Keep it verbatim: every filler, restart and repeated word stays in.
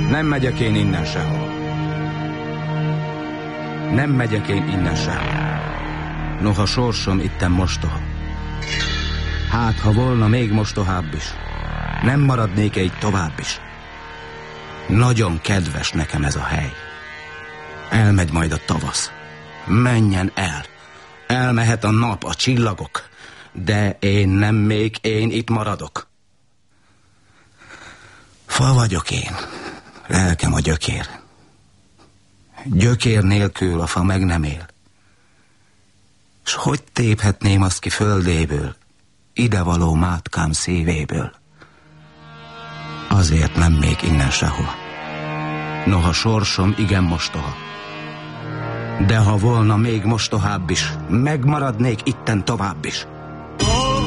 Nem megyek én innen sehol. Nem megyek én innen sehol. Noha sorsom itten mostoha. Hát, ha volna még mostohább is, nem maradnék egy tovább is. Nagyon kedves nekem ez a hely. Elmegy majd a tavasz. Menjen el. Elmehet a nap, a csillagok. De én nem, még én itt maradok. Fa vagyok én. Lelkem a gyökér. Gyökér nélkül a fa meg nem él. S hogy téphetném azt ki földéből, idevaló mátkám szívéből? Azért nem még innen sehol. Noha sorsom igen mostoha. De ha volna még mostohább is, megmaradnék itten tovább is.